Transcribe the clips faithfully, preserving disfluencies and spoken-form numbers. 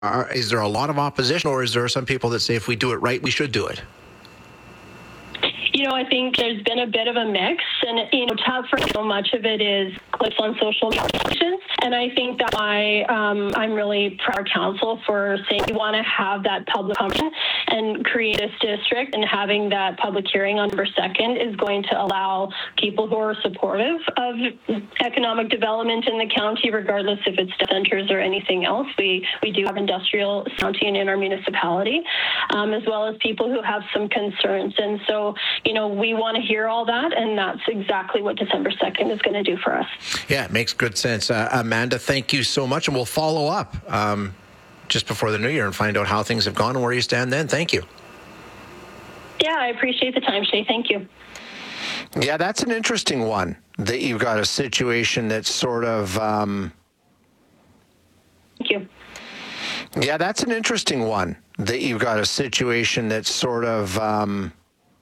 Uh, is there a lot of opposition, or is there some people that say if we do it right, we should do it? You know, I think there's been a bit of a mix, and, you know, tough for so much of it is clips on social media. And I think that I, um, I'm really proud of council for saying we want to have that public conversation and create this district, and having that public hearing on November second is going to allow people who are supportive of economic development in the county, regardless if it's centers or anything else. We, we do have industrial county in our municipality, um, as well as people who have some concerns. And so, you know, we want to hear all that, and that's exactly what December second is going to do for us. Yeah, it makes good sense. Uh, Amanda, thank you so much, and we'll follow up um, just before the new year and find out how things have gone and where you stand then. Thank you. Yeah, I appreciate the time, Shay. Thank you. Yeah, that's an interesting one, that you've got a situation that's sort of... Um, Thank you. Yeah, that's an interesting one, that you've got a situation that's sort of... Um,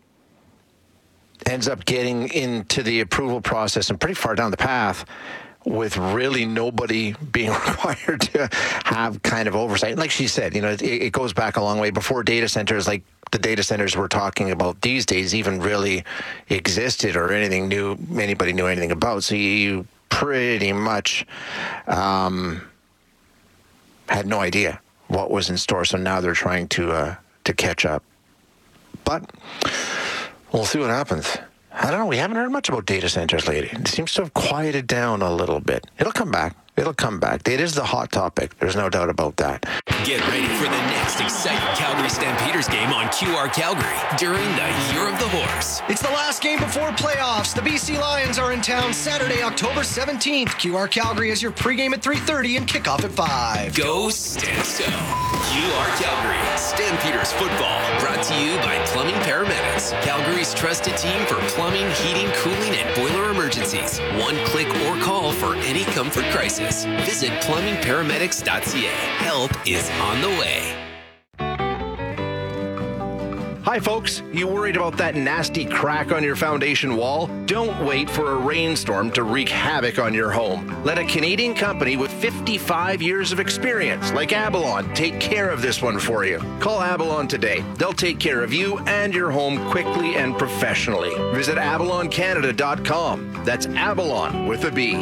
ends up getting into the approval process and pretty far down the path, with really nobody being required to have kind of oversight. Like she said, you know, it, it goes back a long way. Before data centers, like the data centers we're talking about these days, even really existed or anything new, anybody knew anything about. So you pretty much um, had no idea what was in store. So now they're trying to uh, to catch up. But we'll see what happens. I don't know. We haven't heard much about data centers lately. It seems to have quieted down a little bit. It'll come back. It'll come back. It is the hot topic. There's no doubt about that. Get ready for the next exciting Calgary Stampeders game on Q R Calgary during the Year of the Horse. It's the last game before playoffs. The B C Lions are in town Saturday, October seventeenth. Q R Calgary is your pregame at three thirty and kickoff at five. Go Stamso. Q R Calgary Stampeders football, brought to you by Plumbing Paramedics, Calgary's trusted team for plumbing, heating, cooling, and boiler emergencies. One click or call for any comfort crisis. Visit plumbing paramedics dot c a. Help is on the way. Hi, folks. You worried about that nasty crack on your foundation wall? Don't wait for a rainstorm to wreak havoc on your home. Let a Canadian company with fifty-five years of experience, like Abalon, take care of this one for you. Call Abalon today. They'll take care of you and your home quickly and professionally. Visit abalon canada dot com. That's Abalon with a B.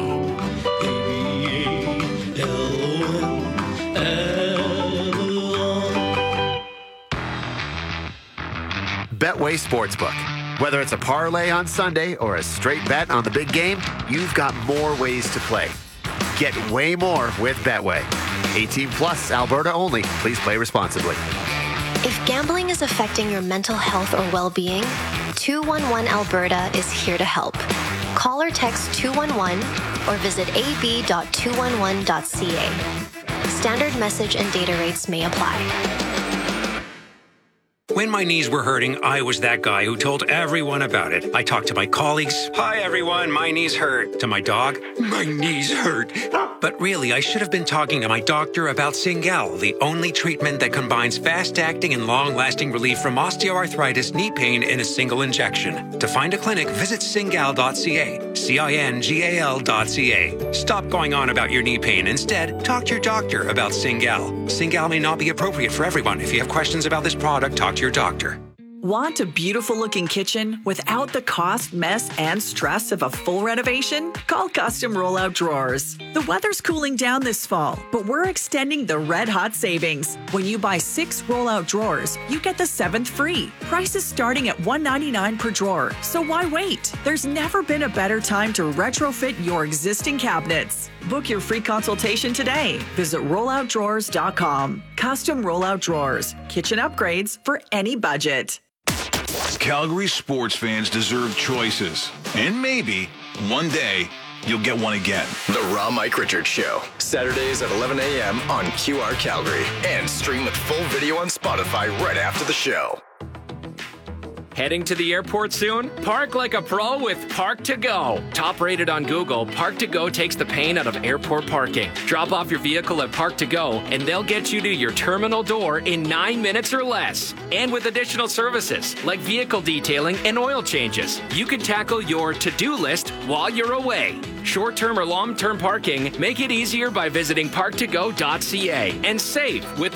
Betway Sportsbook. Whether it's a parlay on Sunday or a straight bet on the big game, you've got more ways to play. Get way more with Betway. eighteen plus, Alberta only. Please play responsibly. If gambling is affecting your mental health or well-being, two one one Alberta is here to help. Call or text two one one or visit a b dot two one one dot c a. Standard message and data rates may apply. When my knees were hurting, I was that guy who told everyone about it. I talked to my colleagues. Hi, everyone. My knees hurt. To my dog. My knees hurt. But really, I should have been talking to my doctor about Cingal, the only treatment that combines fast-acting and long-lasting relief from osteoarthritis knee pain in a single injection. To find a clinic, visit cingal dot c a. C I N G A L dot C A. Stop going on about your knee pain. Instead, talk to your doctor about Cingal. Cingal may not be appropriate for everyone. If you have questions about this product, talk to your doctor. Want a beautiful-looking kitchen without the cost, mess, and stress of a full renovation? Call Custom Rollout Drawers. The weather's cooling down this fall, but we're extending the red-hot savings. When you buy six rollout drawers, you get the seventh free. Prices starting at one hundred ninety-nine dollars per drawer, so why wait? There's never been a better time to retrofit your existing cabinets. Book your free consultation today. Visit rollout drawers dot com. Custom Rollout Drawers. Kitchen upgrades for any budget. Calgary sports fans deserve choices. And maybe, one day, you'll get one again. The Raw Mike Richards Show. Saturdays at eleven a.m. on Q R Calgary. And stream with full video on Spotify right after the show. Heading to the airport soon? Park like a pro with Park to Go. Top rated on Google, Park to Go takes the pain out of airport parking. Drop off your vehicle at Park to Go, and they'll get you to your terminal door in nine minutes or less. And with additional services like vehicle detailing and oil changes, you can tackle your to-do list while you're away. Short-term or long-term parking, make it easier by visiting park to go dot c a and save with